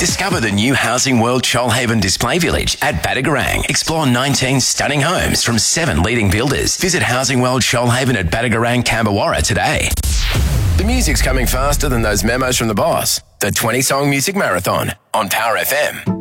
Discover the new Housing World Shoalhaven Display Village at Badagarang. Explore 19 stunning homes from 7 leading builders. Visit Housing World Shoalhaven at Badagarang, Camberwarra today. The music's coming faster than those memos from the boss. The 20-song music marathon on Power FM.